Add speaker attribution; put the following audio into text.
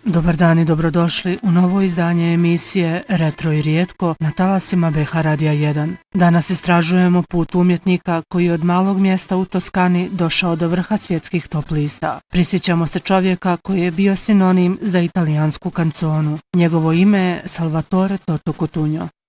Speaker 1: Dobar dan i dobrodošli u novo izdanje emisije Retro i rijetko na talasima BH Radija 1. Danas istražujemo put umjetnika koji je od malog mjesta u Toskani došao do vrha svjetskih top lista. Prisjećamo se čovjeka koji je bio sinonim za italijansku kanconu. Njegovo ime je Salvatore Toto Cutugno.